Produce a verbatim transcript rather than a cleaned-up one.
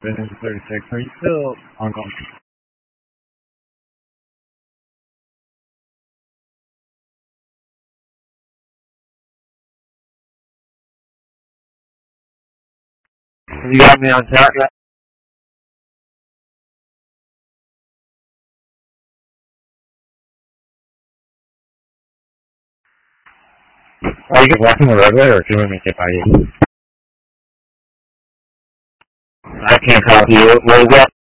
Business thirty-six, are you still ongoing? You got me on track yet? Are you walking the roadway or can we make it by you? I can't copy you. What is that?